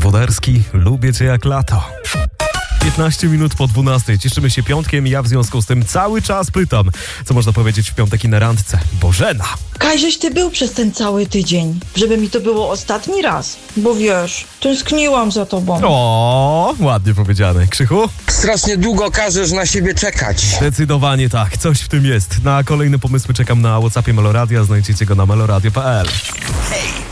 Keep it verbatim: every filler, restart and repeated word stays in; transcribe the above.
Włodarski, lubię cię jak lato. piętnaście minut po dwunastej. Cieszymy się piątkiem i ja w związku z tym cały czas pytam, co można powiedzieć w piątek i na randce. Bożena. Kajżeś ty był przez ten cały tydzień, żeby mi to było ostatni raz, bo wiesz, tęskniłam za tobą. O, ładnie powiedziane. Krzychu? Strasznie długo każesz na siebie czekać. Zdecydowanie tak, coś w tym jest. Na kolejne pomysły czekam na WhatsAppie Meloradia, znajdziecie go na meloradio kropka p l. Hej!